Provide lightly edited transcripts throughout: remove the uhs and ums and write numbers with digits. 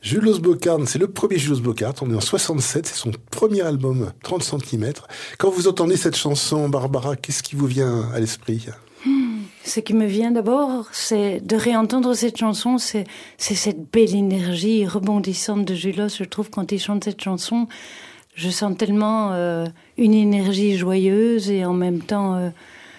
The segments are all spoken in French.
Julos Bocarn, c'est le premier Julos Bocarn, on est en 67, c'est son premier album, 30 cm. Quand vous entendez cette chanson, Barbara, qu'est-ce qui vous vient à l'esprit ? Ce qui me vient d'abord, c'est de réentendre cette chanson, c'est cette belle énergie rebondissante de Julos. Je trouve quand il chante cette chanson, je sens tellement une énergie joyeuse et en même temps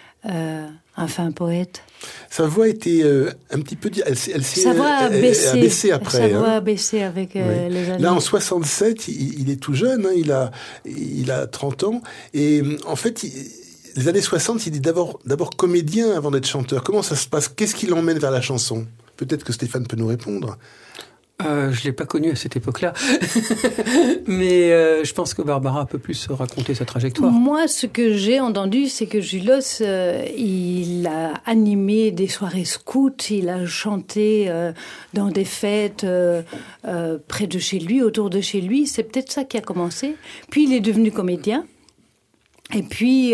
un fin poète. Sa voix était un petit peu... Sa voix a baissé après. Sa voix a baissé avec les années. Là, en 67, il est tout jeune, hein, il a 30 ans. Et en fait, les années 60, il est d'abord comédien avant d'être chanteur. Comment ça se passe ? Qu'est-ce qui l'emmène vers la chanson ? Peut-être que Stéphane peut nous répondre. Je l'ai pas connu à cette époque-là, mais je pense que Barbara peut plus raconter sa trajectoire. Moi, ce que j'ai entendu, c'est que Julos, il a animé des soirées scouts, il a chanté dans des fêtes près de chez lui, autour de chez lui. C'est peut-être ça qui a commencé. Puis il est devenu comédien. Et puis,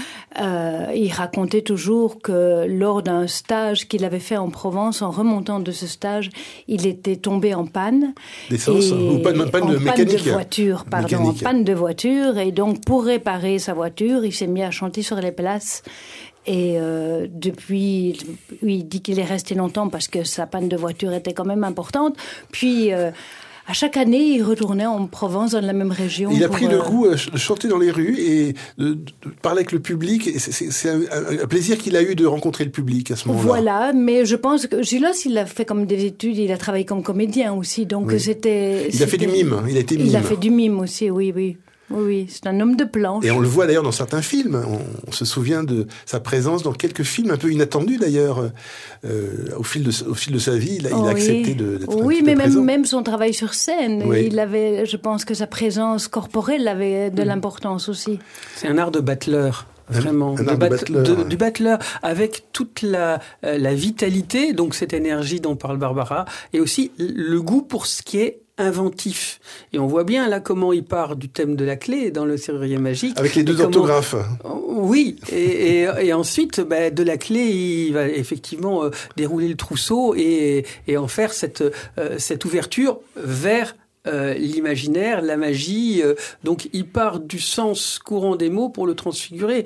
il racontait toujours que lors d'un stage qu'il avait fait en Provence, en remontant de ce stage, il était tombé en panne. D'essence ou panne de mécanique. En panne de voiture. Et donc, pour réparer sa voiture, il s'est mis à chanter sur les places. Et depuis, il dit qu'il est resté longtemps parce que sa panne de voiture était quand même importante. Puis... à chaque année, il retournait en Provence, dans la même région. Il a pris le goût de chanter dans les rues et de parler avec le public. Et c'est un plaisir qu'il a eu de rencontrer le public à ce moment-là. Voilà, mais je pense que Julos, il a fait comme des études, il a travaillé comme comédien aussi. Donc oui. Il a fait du mime, il a été mime. Il a fait du mime aussi, oui. Oui, c'est un homme de planche. Et on le voit d'ailleurs dans certains films. On se souvient de sa présence dans quelques films un peu inattendus d'ailleurs. Au fil de sa vie, il a accepté d'être présent. Oui, mais même son travail sur scène. Oui. Je pense que sa présence corporelle avait de l'importance aussi. C'est un art de battleur. Vraiment, du battleur avec toute la vitalité, donc cette énergie dont parle Barbara, et aussi le goût pour ce qui est inventif. Et on voit bien là comment il part du thème de la clé dans le serrurier magique. Avec les deux orthographes. Oui, et ensuite, de la clé, il va effectivement dérouler le trousseau et en faire cette ouverture vers l'imaginaire, la magie. Donc il part du sens courant des mots pour le transfigurer.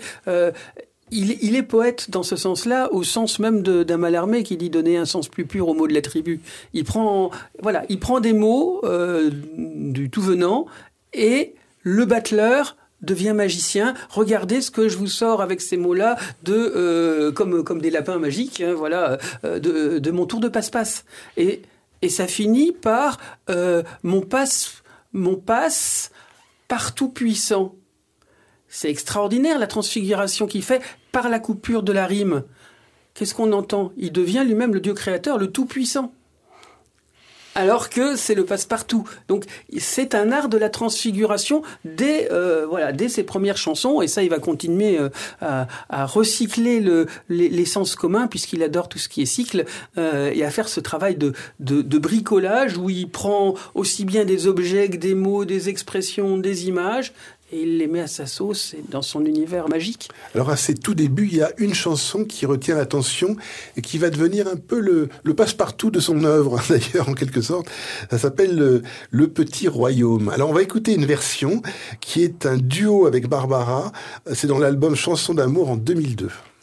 Il est poète dans ce sens-là, au sens même d'un Mallarmé qui dit donner un sens plus pur aux mots de la tribu. Il prend des mots du tout venant et le battleur devient magicien. Regardez ce que je vous sors avec ces mots-là comme des lapins magiques, hein, de mon tour de passe-passe. Et ça finit par mon passe partout puissant. C'est extraordinaire la transfiguration qu'il fait par la coupure de la rime. Qu'est-ce qu'on entend ? Il devient lui-même le Dieu créateur, le tout-puissant. Alors que c'est le passe-partout. Donc c'est un art de la transfiguration dès ses premières chansons. Et ça, il va continuer à recycler les sens communs, puisqu'il adore tout ce qui est cycle, et à faire ce travail de bricolage où il prend aussi bien des objets que des mots, des expressions, des images, et il les met à sa sauce et dans son univers magique. Alors à ses tout débuts, il y a une chanson qui retient l'attention et qui va devenir un peu le passe-partout de son œuvre, d'ailleurs, en quelque sorte. Ça s'appelle Le Petit Royaume. Alors on va écouter une version qui est un duo avec Barbara. C'est dans l'album Chansons d'amour en 2002.